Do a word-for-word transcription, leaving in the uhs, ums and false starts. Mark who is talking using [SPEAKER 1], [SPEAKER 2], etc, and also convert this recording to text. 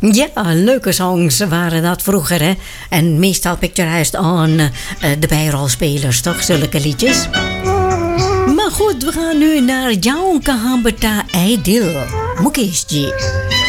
[SPEAKER 1] Ja, leuke songs waren dat vroeger, hè. En meestal picturized on uh, de bijrolspelers, toch? Zulke liedjes. Maar goed, we gaan nu naar jouw kahambeta Aidil Mukeshji.